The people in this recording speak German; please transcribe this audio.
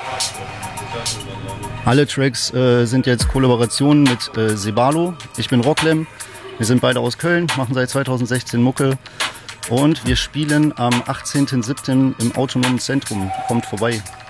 Alle Tracks sind jetzt Kollaborationen mit Sebalo. Ich bin Rocklem. Wir sind beide aus Köln, machen seit 2016 Mucke. Und wir spielen am 18.07. im Autonomen Zentrum. Kommt vorbei.